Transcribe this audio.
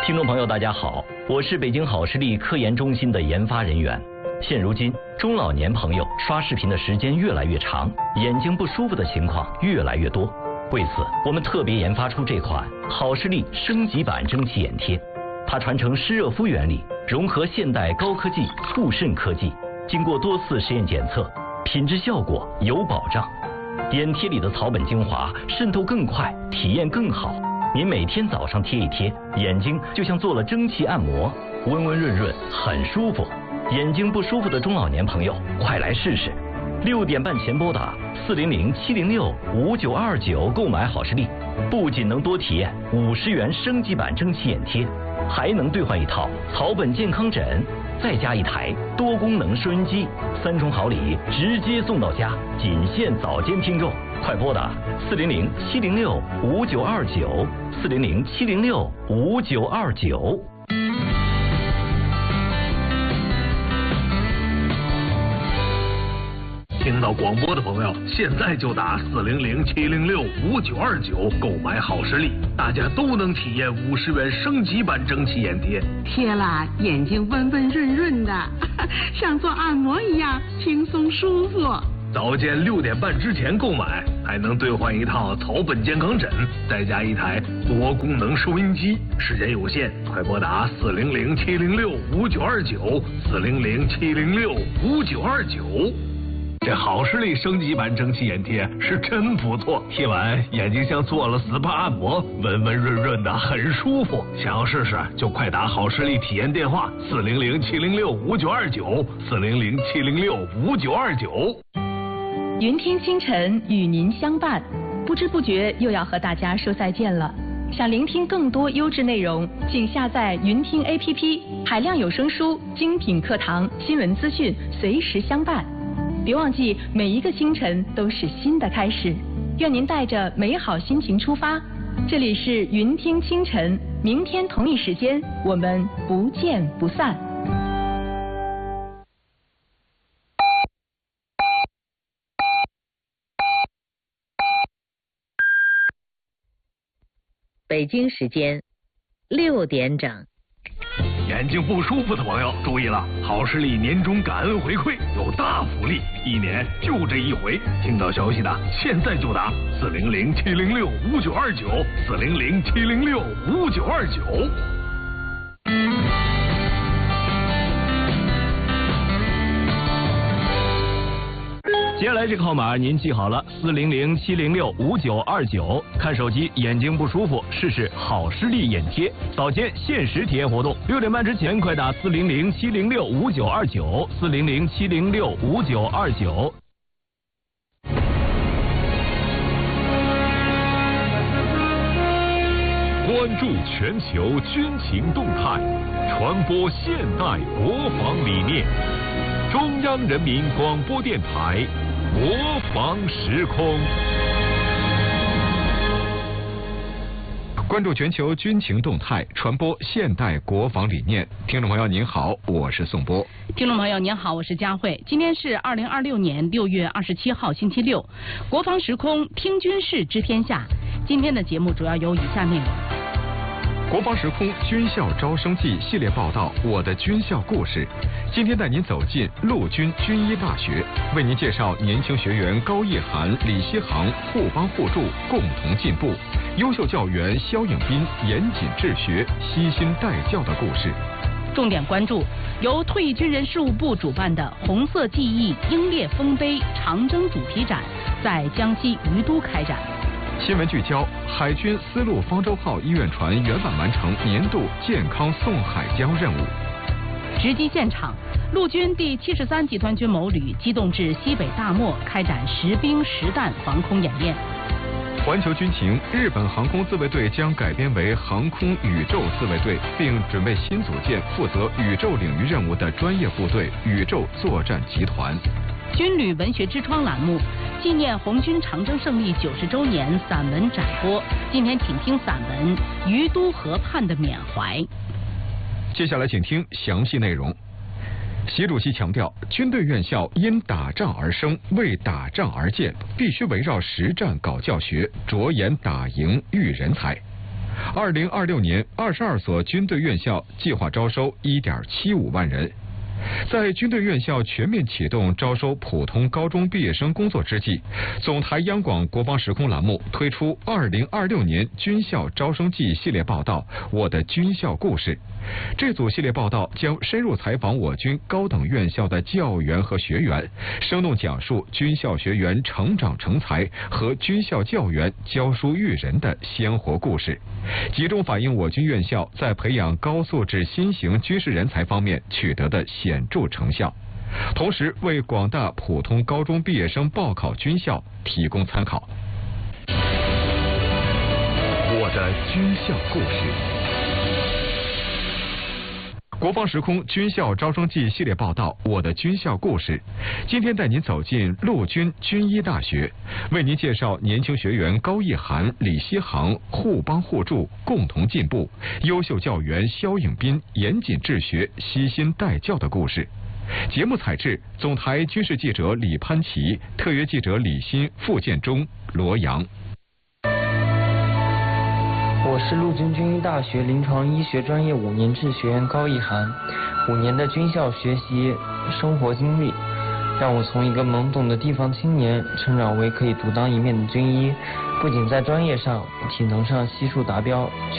听众朋友，大家好，我是北京好视力科研中心的研发人员。现如今，中老年朋友刷视频的时间越来越长，眼睛不舒服的情况越来越多。为此，我们特别研发出这款好视力升级版蒸汽眼贴。它传承湿热敷原理，融合现代高科技固肾科技，经过多次实验检测，品质效果有保障。眼贴里的草本精华渗透更快，体验更好。您每天早上贴一贴，眼睛就像做了蒸汽按摩，温温润润，很舒服。眼睛不舒服的中老年朋友，快来试试！6点半前拨打400-706-5929购买好视力，不仅能多体验50元升级版蒸汽眼贴，还能兑换一套草本健康枕，再加一台多功能收音机，3重好礼直接送到家，仅限早间听众。快拨打400-706-5929，400-706-5929。 听到广播的朋友，现在就打400-706-5929购买好视力，大家都能体验50元升级版蒸汽眼贴， 贴了眼睛温温润润的，像做按摩一样轻松舒服。 早间6点半之前购买，还能兑换一套草本健康枕，再加一台多功能收音机，时间有限，快拨打400-706-5929，400-706-5929。这好视力升级版蒸汽眼贴是真不错，贴完眼睛像做了 SPA 按摩，温温润润的，很舒服。想要试试就快打好视力体验电话400-706-5929，400-706-5929。 云听清晨与您相伴，不知不觉又要和大家说再见了。想聆听更多优质内容，请下载云听 APP， 海量有声书、精品课堂、新闻资讯，随时相伴。别忘记，每一个清晨都是新的开始。愿您带着美好心情出发。这里是云听清晨，明天同一时间，我们不见不散。 北京时间6点整。 眼睛不舒服的朋友注意了，好视力年终感恩回馈有大福利，1年就这一回。听到消息的现在就打400-706-5929，400-706-5929。 接下来这个号码您记好了，400-706-5929。看手机眼睛不舒服，试试好视力眼贴，早间限时体验活动，6点半之前快打400-706-5929，400-706-5929。 关注全球军情动态，传播现代国防理念。中央人民广播电台国防时空。 关注全球军情动态，传播现代国防理念。听众朋友您好，我是宋波。 听众朋友您好，我是佳慧。今天是2026年6月27号星期六，国防时空听军事知天下。今天的节目主要有以下内容： 国防时空军校招生季系列报道《我的军校故事》，今天带您走进陆军军医大学，为您介绍年轻学员高义涵、李希航互帮互助，共同进步；优秀教员肖颖斌严谨治学、悉心带教的故事。 重点关注由退役军人事务部主办的红色记忆英烈丰碑长征主题展在江西于都开展。 新闻聚焦：海军丝路方舟号医院船圆满完成年度健康送海疆任务。 直击现场，陆军第73集团军某旅机动至西北大漠开展实兵实弹防空演练。 环球军情：日本航空自卫队将改编为航空宇宙自卫队，并准备新组建负责宇宙领域任务的专业部队——宇宙作战集团。 军旅文学之窗栏目纪念红军长征胜利90周年散文展播，今天请听散文《于都河畔的缅怀》。 接下来请听详细内容。习主席强调，军队院校因打仗而生，为打仗而建，必须围绕实战搞教学，着眼打赢育人才。 2026年22所军队院校计划招收1.75万人。在军队院校全面启动招收普通高中毕业生工作之际，总台央广国防时空栏目推出2026年军校招生季系列报道《我的军校故事》。这组系列报道将深入采访我军高等院校的教员和学员，生动讲述军校学员成长成才和军校教员教书育人的鲜活故事，集中反映我军院校在培养高素质新型军事人才方面取得的显著成效，同时为广大普通高中毕业生报考军校提供参考。我的军校故事。国防时空军校招生季系列报道《我的军校故事》，今天带您走进陆军军医大学，为您介绍年轻学员高一涵、李希航互帮互助、共同进步，优秀教员肖颖斌严谨治学、悉心带教的故事。节目采制总台军事记者李潘琪，特约记者李欣、傅建中、罗阳。 我是陆军军医大学临床医学专业5年制学员高一涵，5年的军校学习生活经历，让我从一个懵懂的地方青年成长为可以独当一面的军医，不仅在专业上、体能上悉数达标，